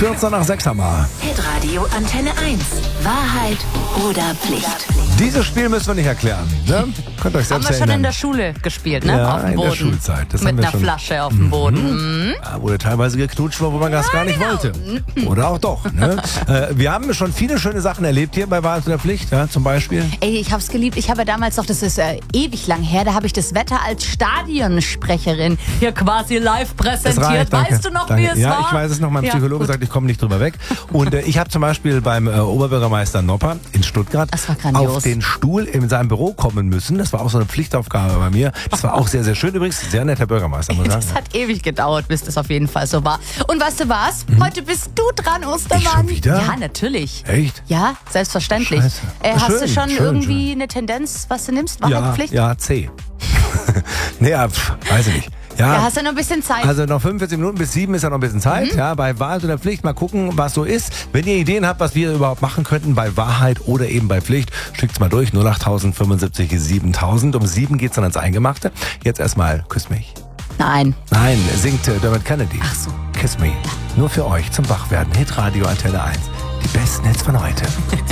14 nach 6 haben wir. Hitradio Antenne 1. Wahrheit oder Pflicht? Dieses Spiel müssen wir nicht erklären. Ne? Könnt euch selbst Haben wir schon erinnern. in der Schule gespielt, ne? Ja, auf dem in Boden. der Schulzeit. Das Mit haben wir einer schon. Flasche auf dem Boden. Ja, wurde teilweise geknutscht, wo man das gar nicht wollte. Oder auch doch. Ne? Wir haben schon viele schöne Sachen erlebt hier bei Wahrheit oder Pflicht. Ja, zum Beispiel. Ey, ich hab's geliebt. Ich habe ja damals noch, das ist ewig lang her, da habe ich das Wetter als Stadionsprecherin hier quasi live präsentiert. Danke, Weißt du noch, danke. wie es ja, war? ich weiß es noch. Mein Psychologe gut. sagt, ich komme nicht drüber weg. Und ich habe zum Beispiel beim Oberbürgermeister Nopper in Stuttgart Das war grandios. auf den Stuhl in seinem Büro kommen müssen. Das war auch so eine Pflichtaufgabe bei mir. Das war auch sehr, sehr schön. Übrigens, sehr netter Bürgermeister, muss ich sagen. Das hat ewig gedauert, bis das auf jeden Fall so war. Und weißt du was? Heute bist du dran, Ostermann. Ich schon wieder? Ja, natürlich. Echt? Ja, selbstverständlich. Scheiße. Hast du Schön, schon schön, irgendwie eine Tendenz, was du nimmst? Wahrheitspflicht? Ja, C. Naja, weiß ich nicht. Ja, hast du noch ein bisschen Zeit. Also noch 45 Minuten bis 7 ist ja noch ein bisschen Zeit. Ja, bei Wahrheit oder Pflicht mal gucken, was so ist. Wenn ihr Ideen habt, was wir überhaupt machen könnten bei Wahrheit oder eben bei Pflicht, schickt's mal durch. 08000 75 7000. Um 7 geht's dann ans Eingemachte. Jetzt erstmal Küss mich. Nein. Nein, singt Dermot Kennedy. Ach so. Kiss me. Nur für euch zum Wachwerden. Hitradio Antenne 1. Die besten Hits von heute.